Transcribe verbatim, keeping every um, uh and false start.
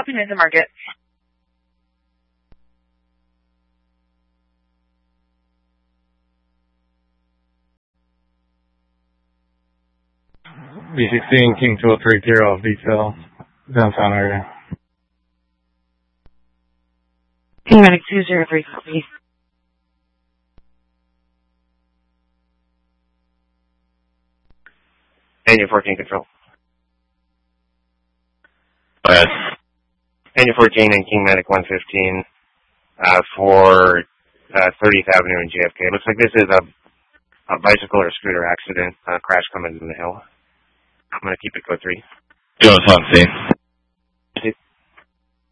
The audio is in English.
Copy Mesa Market. B sixteen, King two oh three zero, detail, downtown area. King Medic two oh three, copy. Daniel fourteen, control. Go ahead. Daniel fourteen and King Medic one fifteen uh, for uh, thirtieth Avenue and J F K. Looks like this is a, a bicycle or scooter accident, uh, crash coming in the hill. I'm going to keep it code three. Go on scene.